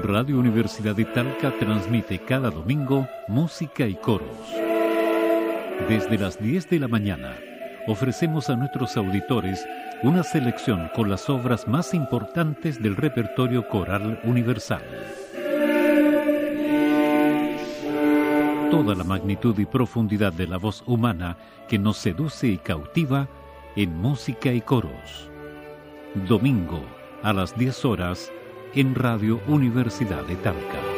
Radio Universidad de Talca transmite cada domingo música y coros. Desde las 10 de la mañana, ofrecemos a nuestros auditores una selección con las obras más importantes del repertorio coral universal. Toda la magnitud y profundidad de la voz humana que nos seduce y cautiva en música y coros. Domingo a las 10 horas en Radio Universidad de Talca.